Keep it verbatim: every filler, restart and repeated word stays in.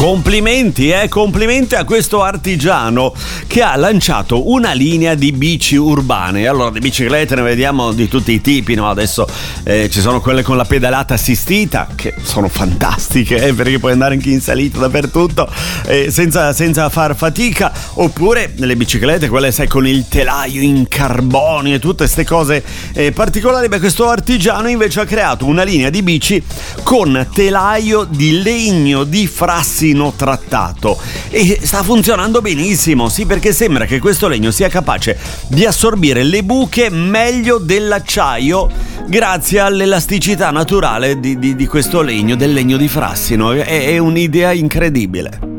Complimenti, eh, complimenti a questo artigiano che ha lanciato una linea di bici urbane. Allora, di biciclette ne vediamo di tutti i tipi, no? Adesso eh, ci sono quelle con la pedalata assistita, che sono fantastiche, eh, perché puoi andare anche in salita dappertutto eh, senza, senza far fatica. Oppure le biciclette, quelle sai con il telaio in carbonio e tutte queste cose eh, particolari. Beh, questo artigiano invece ha creato una linea di bici con telaio di legno di frassino trattato e sta funzionando benissimo, sì, perché sembra che questo legno sia capace di assorbire le buche meglio dell'acciaio grazie all'elasticità naturale di, di, di questo legno, del legno di frassino. È, è un'idea incredibile.